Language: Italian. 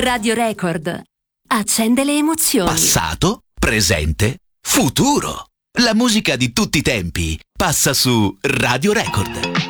Radio Record. Accende le emozioni. Passato, presente, futuro. La musica di tutti i tempi passa su Radio Record.